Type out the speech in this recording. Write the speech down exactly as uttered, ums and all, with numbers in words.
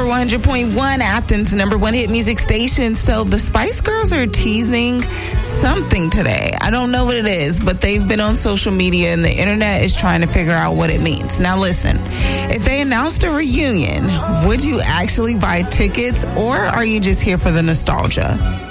one hundred point one, Athens' number one hit music station. So the Spice Girls are teasing something today. I don't know what it is, but they've been on social media and the internet is trying to figure out what it means. Now listen, if they announced a reunion, would you actually buy tickets or are you just here for the nostalgia?